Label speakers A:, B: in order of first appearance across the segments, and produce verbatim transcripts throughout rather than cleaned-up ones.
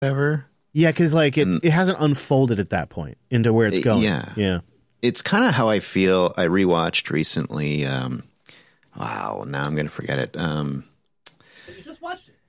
A: whatever.
B: Yeah, because like it, it hasn't unfolded at that point into where it's going.
A: Yeah.
B: Yeah.
A: It's kind of how I feel. I rewatched recently. Um, wow, now I'm going to forget it. Um,
C: you just watched it.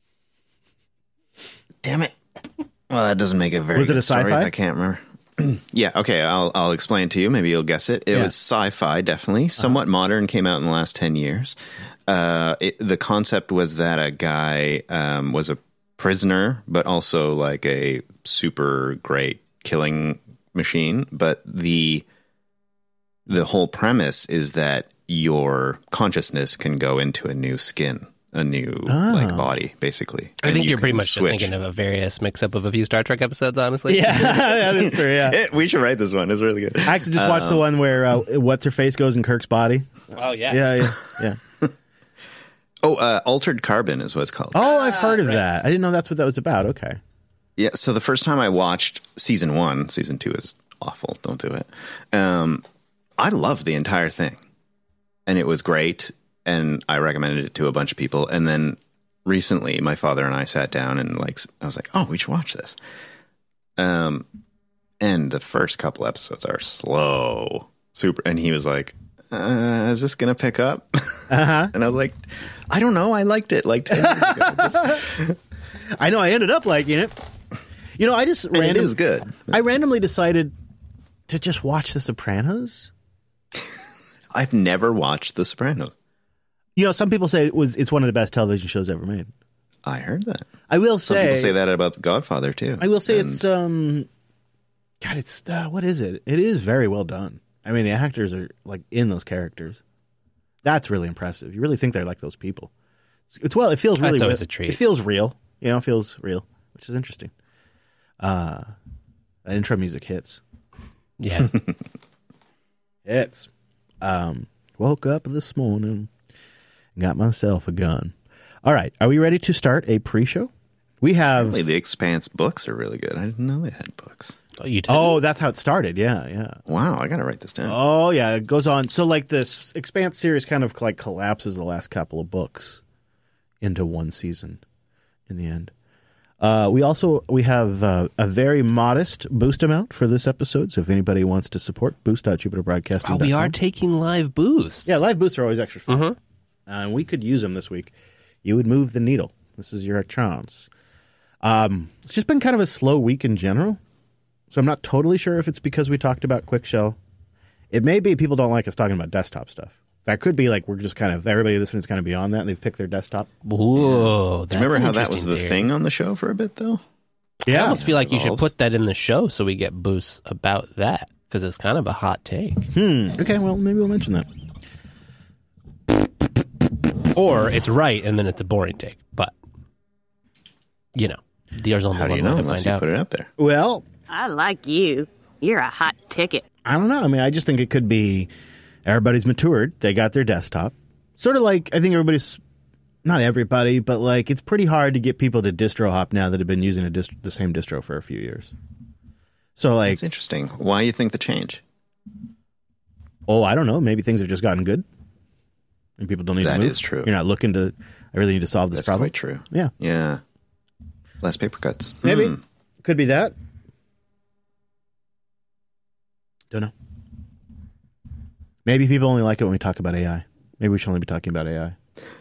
A: Damn it. Well, that doesn't make it very
B: Was it
A: good
B: a sci-fi?
A: story if I can't remember. Yeah, okay, I'll I'll explain to you. Maybe you'll guess it. It
B: Yeah.
A: was sci-fi, definitely. Somewhat uh-huh. modern, came out in the last ten years. Uh, it, the concept was that a guy um, was a prisoner, but also like a super great killing machine. But the the whole premise is that your consciousness can go into a new skin. A new
B: Oh.
A: like body, basically.
C: I
A: And
C: think
A: you
C: you're pretty
A: can
C: much just
A: switch.
C: thinking of a various mix-up of a few Star Trek episodes, honestly.
B: Yeah, yeah, that's true. Yeah.
A: It- we should write this one. It's really good.
B: I actually just watched the one where uh, what's her face goes in Kirk's body.
C: Oh, yeah.
B: Yeah, yeah, yeah.
A: Oh, uh, Altered Carbon is what it's called.
B: Oh, I've heard of that. I didn't know that's what that was about. Okay.
A: Yeah, so the first time I watched season one, season two is awful. Don't do it. Um, I loved the entire thing. And it was great. And I recommended it to a bunch of people. And then recently, my father and I sat down and like I was like, "Oh, we should watch this." Um, and the first couple episodes are slow, super. And he was like, uh, "Is this gonna pick up?"
B: Uh-huh.
A: And I was like, "I don't know. I liked it like ten years ago." Just,
B: I know I ended up liking it. You know, I just
A: and it
B: random,
A: is good.
B: I randomly decided to just watch The Sopranos.
A: I've never watched The Sopranos.
B: You know, some people say it was it's one of the best television shows ever made.
A: I heard that.
B: I will
A: Some
B: say
A: people say that about The Godfather too.
B: I will say
A: And
B: it's um God, it's uh, what is it? It is very well done. I mean, the actors are like in those characters. That's really impressive. You really think they're like those people. It's, it's well, it feels really
C: That's always
B: real.
C: a treat.
B: It feels real. You know, it feels real, which is interesting. Uh that intro music hits.
C: Yeah.
B: Hits. Um woke up this morning, got myself a gun. All right, are we ready to start a pre-show? We have
A: apparently The Expanse books are really good. I didn't know they had books.
C: Oh, you did?
B: Oh, that's how it started. Yeah, yeah.
A: Wow, I got to write this down.
B: Oh, yeah. It goes on. So, like, this Expanse series kind of like collapses the last couple of books into one season in the end. Uh, we also we have uh, a very modest boost amount for this episode. So, if anybody wants to support, boost dot jupiter broadcasting dot com.
C: Oh, we are taking live boosts.
B: Yeah, live boosts are always extra fun.
C: Mhm.
B: And we could use them this week. You would move the needle. This is your chance. Um, it's just been kind of a slow week in general. So I'm not totally sure if it's because we talked about Quick Shell. It may be people don't like us talking about desktop stuff. That could be like we're just kind of, everybody listening is kind of beyond that and they've picked their desktop.
C: Whoa.
A: Do you remember
C: that's
A: how
C: an
A: that was
C: interesting
A: the
C: theory.
A: thing on the show for a bit, though?
C: I
B: Yeah.
C: almost feel like you should
A: Involves.
C: put that in the show so we get boosts about that because it's kind of a hot take.
B: Hmm. Okay, well, maybe we'll mention that.
C: Or it's right and then it's a boring take. But, you know, there's only
A: How do
C: one
A: you
C: way
A: know
C: to
A: unless
C: find
A: you
C: out.
A: put it out there?
B: Well,
D: I like you. You're a hot ticket.
B: I don't know. I mean, I just think it could be everybody's matured. They got their desktop. Sort of like, I think everybody's, not everybody, but like it's pretty hard to get people to distro hop now that have been using a dist- the same distro for a few years. So like,
A: It's interesting. Why you think the change?
B: oh, I don't know. Maybe things have just gotten good. And people don't need
A: That
B: to move.
A: is true.
B: You're not looking to, I really need to solve this
A: That's
B: problem.
A: quite true.
B: Yeah.
A: Yeah. Less paper cuts.
B: Maybe.
A: Hmm.
B: Could be that. Don't know. Maybe people only like it when we talk about A I. Maybe we should only be talking about A I.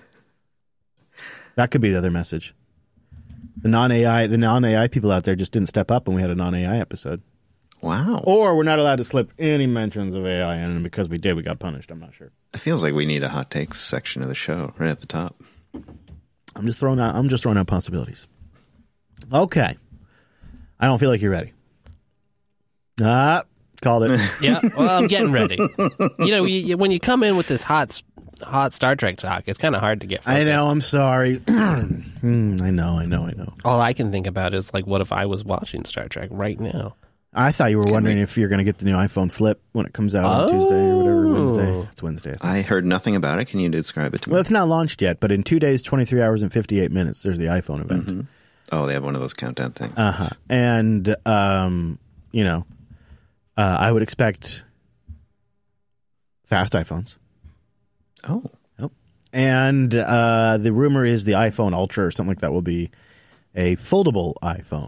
B: That could be the other message. The non-A I, the non-A I people out there just didn't step up when we had a non-A I episode.
A: Wow.
B: Or we're not allowed to slip any mentions of A I in, and because we did, we got punished. I'm not sure.
A: It feels like we need a hot takes section of the show right at the top.
B: I'm just throwing out. I'm just throwing out possibilities. Okay. I don't feel like you're ready. Ah, called it.
C: Yeah, well, I'm getting ready. You know, you, you, when you come in with this hot, hot Star Trek talk, it's kind of hard to get focused.
B: I know. I'm sorry. Hmm, I know. I know. I know.
C: All I can think about is, like, what if I was watching Star Trek right now?
B: I thought you were wondering
A: we-
B: if you're going to get the new iPhone Flip when it comes out on Tuesday or whatever. Wednesday. It's Wednesday. I think.
A: I heard nothing about it. Can you describe it to me?
B: Well, it's not launched yet, but in two days, twenty-three hours and fifty-eight minutes, there's the iPhone event.
A: Mm-hmm. Oh, they have one of those countdown things.
B: Uh huh. And um, you know, uh, I would expect fast iPhones.
A: oh.
B: Yep. And uh, the rumor is the iPhone Ultra or something like that will be a foldable iPhone.